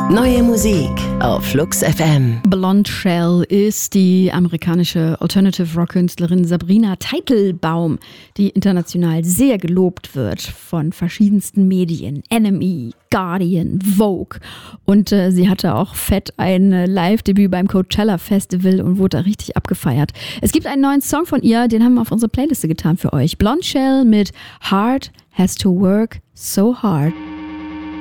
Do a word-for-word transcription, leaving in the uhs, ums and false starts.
Neue Musik auf Flux F M. Blonde Shell ist die amerikanische Alternative-Rock-Künstlerin Sabrina Teitelbaum, die international sehr gelobt wird von verschiedensten Medien. N M E, Guardian, Vogue. Und äh, sie hatte auch fett ein äh, Live-Debüt beim Coachella Festival und wurde da richtig abgefeiert. Es gibt einen neuen Song von ihr, den haben wir auf unsere Playliste getan für euch. Blonde Shell mit Hard Has to Work So Hard.